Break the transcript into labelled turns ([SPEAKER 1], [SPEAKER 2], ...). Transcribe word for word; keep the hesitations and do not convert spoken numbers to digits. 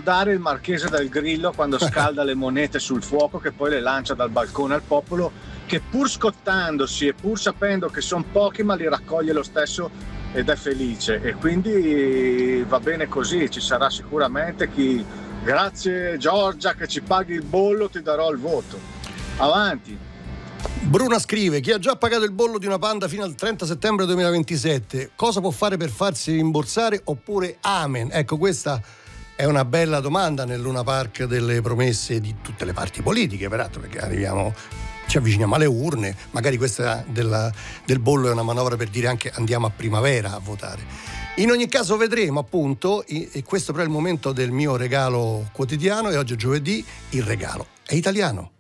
[SPEAKER 1] ricordare il Marchese del Grillo quando scalda le monete sul fuoco che poi le lancia dal balcone al popolo, che pur scottandosi e pur sapendo che sono pochi ma li raccoglie lo stesso ed è felice, e quindi va bene così. Ci sarà sicuramente chi, grazie Giorgia che ci paghi il bollo, ti darò il voto. Avanti.
[SPEAKER 2] Bruna scrive: chi ha già pagato il bollo di una Panda fino al trenta settembre duemilaventisette cosa può fare per farsi rimborsare, oppure amen? Ecco, questa è una bella domanda nel Luna Park delle promesse di tutte le parti politiche, peraltro, perché arriviamo, ci avviciniamo alle urne. Magari questa della, del bollo è una manovra per dire anche andiamo a primavera a votare. In ogni caso vedremo, appunto, e questo però è il momento del mio regalo quotidiano, e oggi è giovedì, il regalo è italiano.